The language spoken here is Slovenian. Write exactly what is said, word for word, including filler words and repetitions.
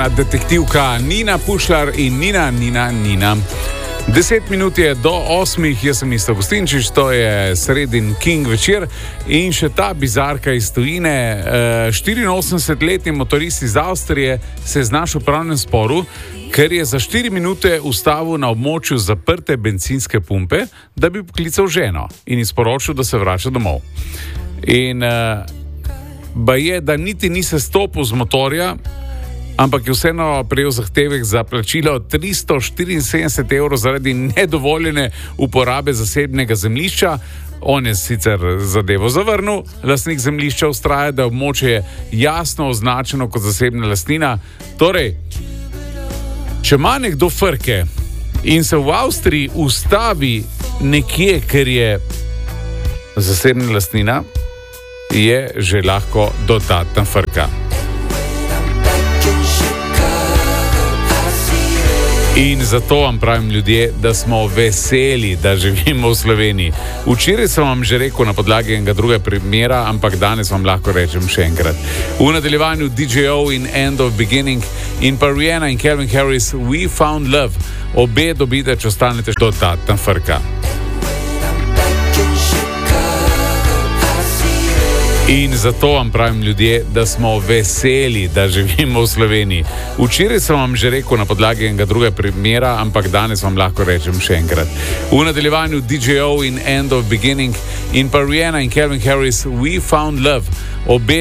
Detektivka Nina Pušlar in Nina, Nina, Nina. Deset minut je do osmih, jaz sem Isto Gostinčič, to je sredin King večer in še ta bizarka iz tujine. štiriinosemdesetletni motorist iz Avstrije se je znašel v pravnem sporu, ker je za štiri minute ustavil na območju zaprte bencinske pumpe, da bi poklical ženo in izporočil, da se vrača domov. In uh, ba je, da niti ni se stopil z motorja, ampak je vseeno prejel zahtevek za plačilo tristo štiriinsedemdeset evrov zaradi nedovoljene uporabe zasebnega zemljišča. On je sicer zadevo zavrnil, lastnik zemljišča vztraja, da je območje jasno označeno kot zasebna lastnina. Torej, če ima nekdo frke in se v Avstriji ustavi nekje, ker je zasebna lastnina, je že lahko dodatna frka. In zato vam pravim, ljudje, da smo veseli, da živimo v Sloveniji. Včeraj sem vam že rekel na podlagi enega drugega primera, ampak danes vam lahko rečem še enkrat. V nadaljevanju D J O in End of Beginning in pa Rihanna in Calvin Harris We Found Love. Obe dobite, če ostanete, dodatna frka. In zato vam pravim, ljudje, da smo veseli, da živimo v Sloveniji. Včeraj sem vam že rekel na podlagi enega drugega primera, ampak danes vam lahko rečem še enkrat. V nadaljevanju D J O in End of Beginning in pa Rihanna in Calvin Harris We Found Love. Obe